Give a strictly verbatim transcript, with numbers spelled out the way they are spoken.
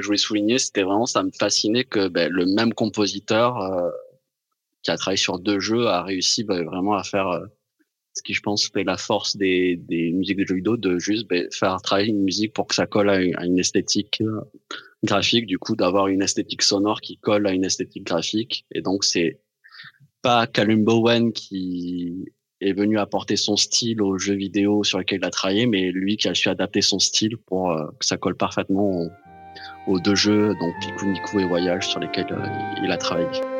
je voulais souligner, c'était vraiment, ça me fascinait que ben, le même compositeur euh, qui a travaillé sur deux jeux a réussi ben, vraiment à faire euh, ce qui, je pense, fait la force des, des musiques de jeux vidéo, de juste ben, faire travailler une musique pour que ça colle à une, à une esthétique euh, graphique, du coup, d'avoir une esthétique sonore qui colle à une esthétique graphique. Et donc, c'est pas Callum Bowen qui est venu apporter son style aux jeux vidéo sur lesquels il a travaillé, mais lui qui a su adapter son style pour euh, que ça colle parfaitement aux, aux deux jeux, donc Pikuniku et Voyage, sur lesquels euh, il a travaillé.